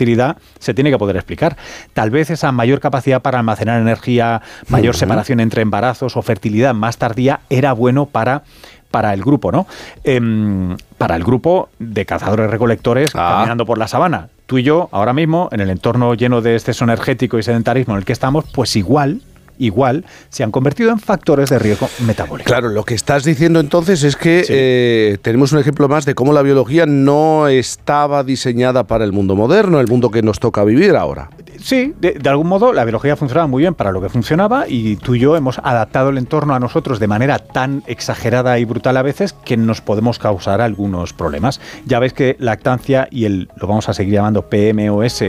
fertilidad se tiene que poder explicar. Tal vez esa mayor capacidad para almacenar energía, mayor separación entre embarazos o fertilidad más tardía era bueno para el grupo, ¿no? Para el grupo de cazadores-recolectores caminando por la sabana. Tú y yo, ahora mismo, en el entorno lleno de exceso energético y sedentarismo en el que estamos, pues igual se han convertido en factores de riesgo metabólico. Claro, lo que estás diciendo entonces es que tenemos un ejemplo más de cómo la biología no estaba diseñada para el mundo moderno, el mundo que nos toca vivir ahora. Sí, de algún modo la biología funcionaba muy bien para lo que funcionaba y tú y yo hemos adaptado el entorno a nosotros de manera tan exagerada y brutal a veces que nos podemos causar algunos problemas. Ya ves que lactancia y lo vamos a seguir llamando PMOS,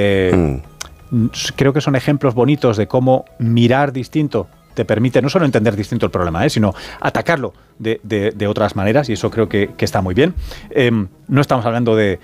creo que son ejemplos bonitos de cómo mirar distinto te permite no solo entender distinto el problema, sino atacarlo de otras maneras, y eso creo que está muy bien. No estamos hablando de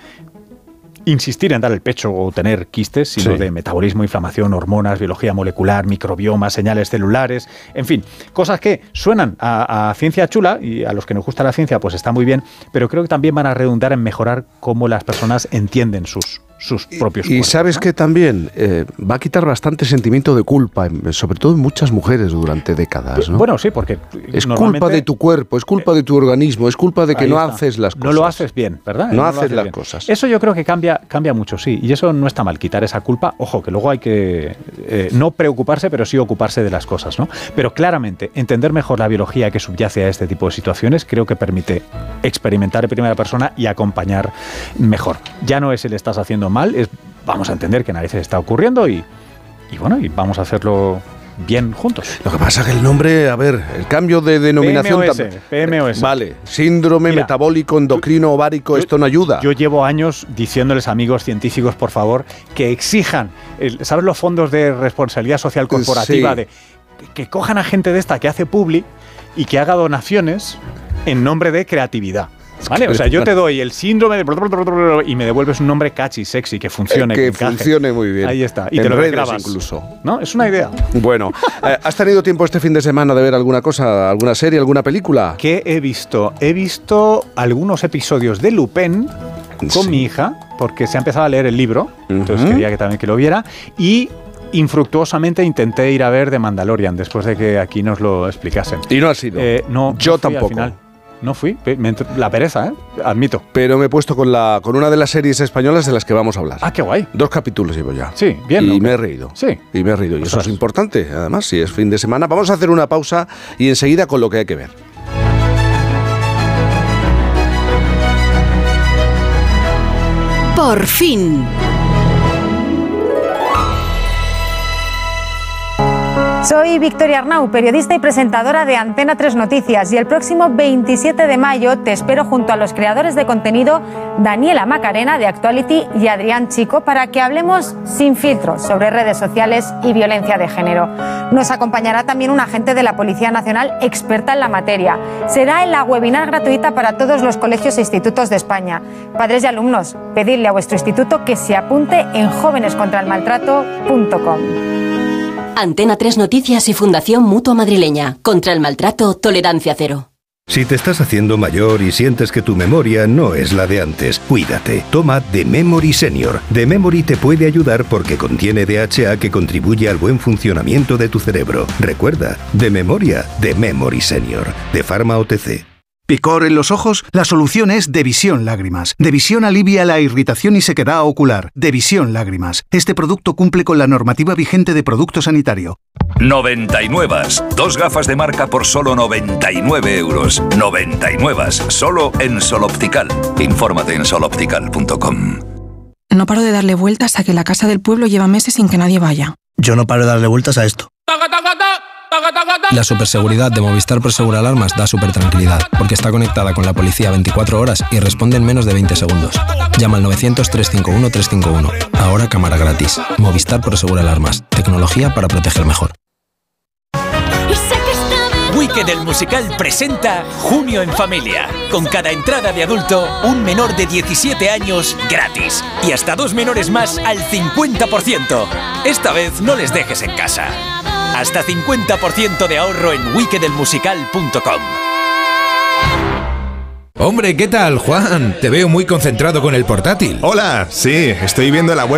insistir en dar el pecho o tener quistes, sino de metabolismo, inflamación, hormonas, biología molecular, microbioma, señales celulares, en fin, cosas que suenan a ciencia chula, y a los que nos gusta la ciencia pues está muy bien, pero creo que también van a redundar en mejorar cómo las personas entienden sus propios cuerpos. Y sabes que también va a quitar bastante sentimiento de culpa, sobre todo en muchas mujeres durante décadas, ¿no? Bueno, sí, porque es culpa de tu cuerpo, es culpa de tu organismo, es culpa de que no haces las cosas. No lo haces bien, ¿verdad? No haces las cosas. Eso yo creo que cambia mucho, sí, y eso no está mal, quitar esa culpa. Ojo, que luego hay que no preocuparse, pero sí ocuparse de las cosas, ¿no? Pero claramente, entender mejor la biología que subyace a este tipo de situaciones creo que permite experimentar en primera persona y acompañar mejor. Ya no es el estás haciendo mal, vamos a entender qué narices está ocurriendo y vamos a hacerlo bien juntos. Lo que pasa es que el nombre, el cambio de denominación... PMOS. Vale, síndrome metabólico endocrino ovárico, esto no ayuda. Yo llevo años diciéndoles a amigos científicos, por favor, que exijan, ¿sabes los fondos de responsabilidad social corporativa? Sí. Que cojan a gente de esta que hace publi y que haga donaciones en nombre de creatividad. ¿Vale? O sea, yo te doy el síndrome de... y me devuelves un nombre catchy, sexy, que funcione. Que funcione muy bien. Ahí está. Y te lo grabas incluso. ¿No? Es una idea. Bueno, ¿has tenido tiempo este fin de semana de ver alguna cosa, alguna serie, alguna película? ¿Qué he visto? He visto algunos episodios de Lupin con mi hija, porque se ha empezado a leer el libro, entonces quería que también lo viera, y infructuosamente intenté ir a ver The Mandalorian, después de que aquí nos lo explicasen. ¿Y no has ido? No, yo Al tampoco. final. No fui, la pereza, admito. Pero me he puesto con una de las series españolas de las que vamos a hablar. Ah, qué guay. 2 capítulos llevo ya. Sí, bien. Y me he reído. Sí. Y me he reído. Y eso es importante, además, si es fin de semana. Vamos a hacer una pausa y enseguida con lo que hay que ver. Por fin. Soy Victoria Arnau, periodista y presentadora de Antena 3 Noticias, y el próximo 27 de mayo te espero junto a los creadores de contenido Daniela Macarena de Actuality y Adrián Chico para que hablemos sin filtros sobre redes sociales y violencia de género. Nos acompañará también un agente de la Policía Nacional experta en la materia. Será en la webinar gratuita para todos los colegios e institutos de España. Padres y alumnos, pedidle a vuestro instituto que se apunte en jovenescontralmaltrato.com. Antena 3 Noticias y Fundación Mutua Madrileña. Contra el maltrato, tolerancia cero. Si te estás haciendo mayor y sientes que tu memoria no es la de antes, cuídate. Toma The Memory Senior. The Memory te puede ayudar porque contiene DHA que contribuye al buen funcionamiento de tu cerebro. Recuerda, de memoria, The Memory Senior. De Pharma OTC. ¿Picor en los ojos? La solución es Devisión Lágrimas. Devisión alivia la irritación y sequedad ocular. Devisión Lágrimas. Este producto cumple con la normativa vigente de producto sanitario. 99. 2 gafas de marca por solo 99 euros. 99. Solo en Sol Optical. Infórmate en soloptical.com. No paro de darle vueltas a que la casa del pueblo lleva meses sin que nadie vaya. Yo no paro de darle vueltas a esto. La superseguridad de Movistar Prosegur Alarmas da supertranquilidad, porque está conectada con la policía 24 horas y responde en menos de 20 segundos. Llama al 900-351-351. Ahora cámara gratis. Movistar Prosegur Alarmas. Tecnología para proteger mejor. Wicked el musical presenta Junio en Familia. Con cada entrada de adulto, un menor de 17 años gratis. Y hasta 2 menores más al 50%. Esta vez no les dejes en casa. Hasta 50% de ahorro en wickedelmusical.com. Hombre, ¿qué tal, Juan? Te veo muy concentrado con el portátil. Hola, sí, estoy viendo la web